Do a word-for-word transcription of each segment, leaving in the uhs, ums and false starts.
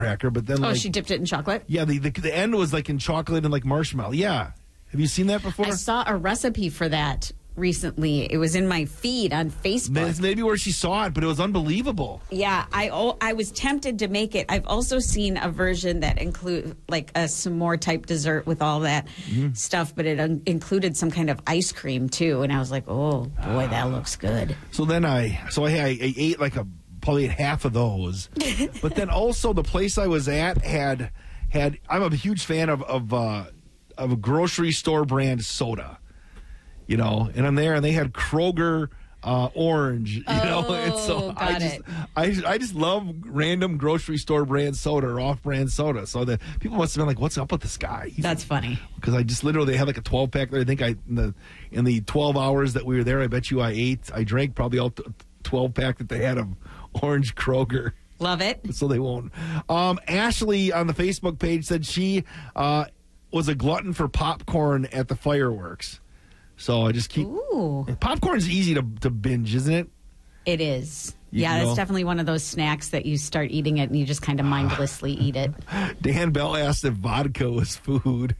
cracker, but then Oh, like she dipped it in chocolate? yeah, the, the the end was like in chocolate and like marshmallow. Yeah, have you seen that before? I saw a recipe for that recently. It was in my feed on Facebook. That's maybe where she saw it, but it was unbelievable. Yeah, I oh, I was tempted to make it. I've also seen a version that include like a s'more type dessert with all that Mm-hmm. stuff, but it un- included some kind of ice cream too. And I was like, oh boy, that looks good. So then I, so I, I ate like a probably half of those, but then also the place I was at had had. I'm a huge fan of of uh, of a grocery store brand soda, you know, and I'm there and they had Kroger uh, orange, you know, and so got I just it. I I just love random grocery store brand soda or off brand soda. So that people must have been like, "What's up with this guy?" He's That's funny. Because I just literally they had like a twelve pack there. I think I in the in the twelve hours that we were there, I bet you I ate I drank probably all t- twelve pack that they had of orange Kroger. Love it. So they won't. Um, Ashley on the Facebook page said she uh, was a glutton for popcorn at the fireworks. So I just keep Ooh, popcorn's easy to to binge, isn't it? it is. You yeah, know. it's definitely one of those snacks that you start eating it and you just kind of mindlessly eat it. Dan Bell asked if vodka was food.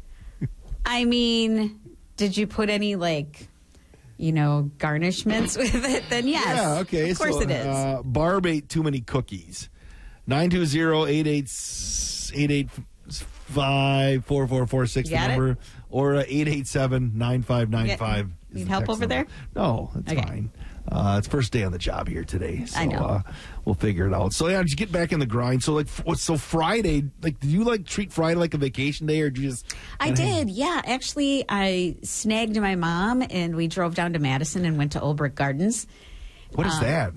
I mean, did you put any like, you know, garnishments with it? Then yes. Yeah, okay. Of course so, it is. Uh, Barb ate too many cookies. nine two zero, eight eight eight five, four four four six the Got it? number. Or uh, eight eight seven, nine five nine five. Need help over there? No, it's Okay. fine. Uh, it's first day on the job here today. So, I know. Uh, we'll figure it out. So, yeah, did you get back in the grind? So, like, f- so Friday, like, did you, like, treat Friday like a vacation day, or did you just... I kinda hang- did, yeah. Actually, I snagged my mom and we drove down to Madison and went to Old Brick Gardens. What is that?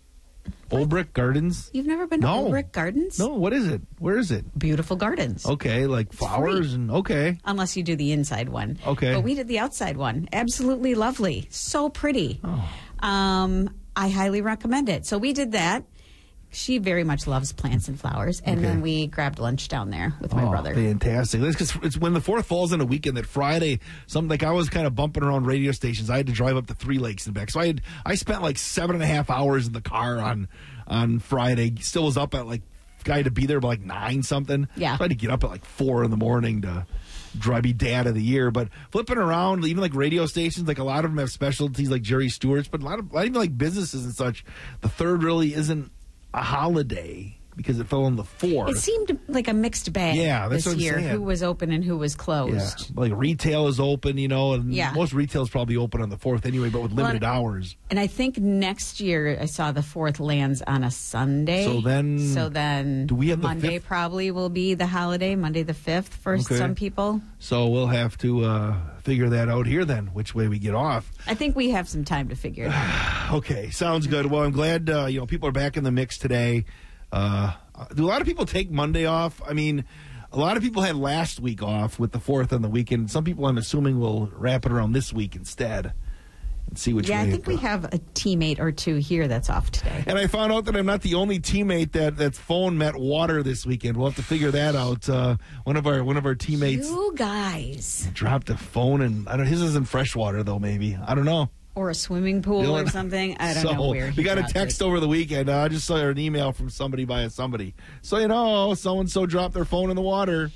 Old Brick Gardens? You've never been to No. Old Brick Gardens? No, what is it? Where is it? Beautiful gardens. Okay, like flowers free. and... Okay. Unless you do the inside one. Okay. But we did the outside one. Absolutely lovely. So pretty. Oh. Um, I highly recommend it. So we did that. She very much loves plants and flowers. And Okay. then we grabbed lunch down there with my Oh, brother. Fantastic. That's because it's when the fourth falls in a weekend that Friday, something like I was kind of bumping around radio stations. I had to drive up to Three Lakes and back. So I had I spent like seven and a half hours in the car on on Friday. Still was up at like I had to be there by like nine something. Yeah. So I had to get up at like four in the morning to drive be dad of the year. But flipping around, even like radio stations, like a lot of them have specialties like Jerry Stewart's, but a lot of a lot of even like businesses and such. The third really isn't a holiday because it fell on the fourth. It seemed like a mixed bag Yeah, that's this what I'm year. saying. Who was open and who was Yeah, closed. like retail is open, you know, and Yeah. most retail is probably open on the fourth anyway, but with Well, limited hours. And I think next year I saw the fourth lands on a Sunday. So then- so then Do we have the Monday fifth? probably will be the holiday, Monday the fifth for Okay. some people. So we'll have to uh, figure that out here then, which way we get off. I think we have some time to figure it out. Okay, sounds good. Well, I'm glad uh, you know people are back in the mix today. Uh, do a lot of people take Monday off? I mean, a lot of people had last week off with the fourth on the weekend. Some people, I'm assuming, will wrap it around this week instead and see which Yeah, way I it think we goes. have a teammate or two here that's off today. And I found out that I'm not the only teammate that that's phone met water this weekend. We'll have to figure that out. Uh, one of our one of our teammates You guys. dropped a phone, and I don't. His is in freshwater though. Maybe I don't know. Or a swimming pool You know or what? something. I don't so, know where he we got a dropped text it. over the weekend. Uh, I just saw an email from somebody via somebody. So you know, so and so dropped their phone in the water.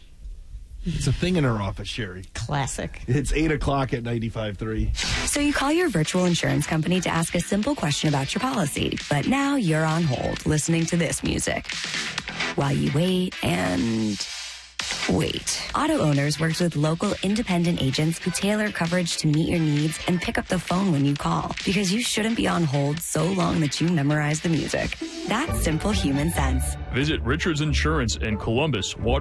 It's a thing in our office, Sherry. Classic. It's eight o'clock at ninety-five point three. So you call your virtual insurance company to ask a simple question about your policy, but now you're on hold listening to this music while you wait and wait. Auto Owners works with local independent agents who tailor coverage to meet your needs and pick up the phone when you call, because you shouldn't be on hold so long that you memorize the music. That's simple human sense. Visit Richards Insurance in Columbus, Water